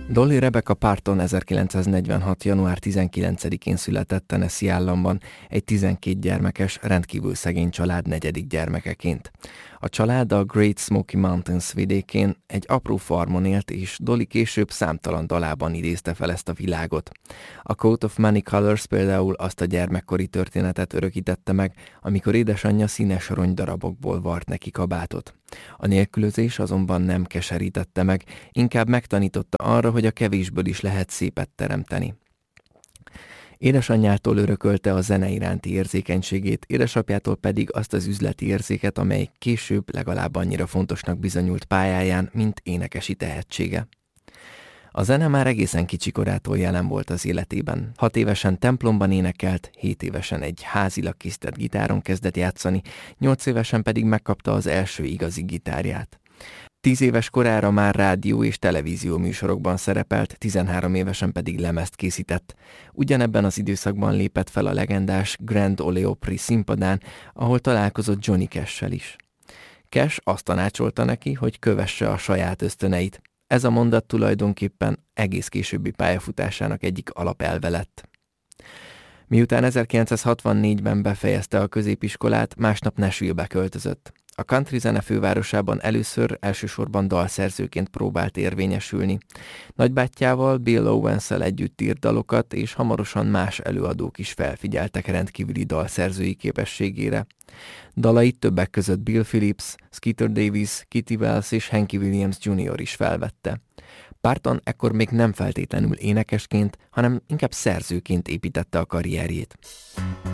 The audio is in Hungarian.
Dolly Rebecca Parton 1946. január 19-én született Tennessee államban egy 12 gyermekes, rendkívül szegény család negyedik gyermekeként. A család a Great Smoky Mountains vidékén egy apró farmon élt, és Dolly később számtalan dalában idézte fel ezt a világot. A Coat of Many Colors például azt a gyermekkori történetet örökítette meg, amikor édesanyja színes rongydarabokból vart neki kabátot. A nélkülözés azonban nem keserítette meg, inkább megtanította arra, hogy a kevésből is lehet szépet teremteni. Édesanyjától örökölte a zene iránti érzékenységét, édesapjától pedig azt az üzleti érzéket, amely később legalább annyira fontosnak bizonyult pályáján, mint énekesi tehetsége. A zene már egészen kicsikorától jelen volt az életében. 6 évesen templomban énekelt, 7 évesen egy házilag készített gitáron kezdett játszani, 8 évesen pedig megkapta az első igazi gitárját. 10 éves korára már rádió és televízió műsorokban szerepelt, 13 évesen pedig lemezt készített. Ugyanebben az időszakban lépett fel a legendás Grand Ole Opry színpadán, ahol találkozott Johnny Cash-sel is. Cash azt tanácsolta neki, hogy kövesse a saját ösztöneit. Ez a mondat tulajdonképpen egész későbbi pályafutásának egyik alapelve lett. Miután 1964-ben befejezte a középiskolát, másnap Nashville-be költözött. A country zene fővárosában először elsősorban dalszerzőként próbált érvényesülni. Nagybátyjával, Bill Owens-szel együtt írt dalokat, és hamarosan más előadók is felfigyeltek rendkívüli dalszerzői képességére. Dalait többek között Bill Phillips, Skeeter Davis, Kitty Wells és Hanky Williams Jr. is felvette. Parton ekkor még nem feltétlenül énekesként, hanem inkább szerzőként építette a karrierjét.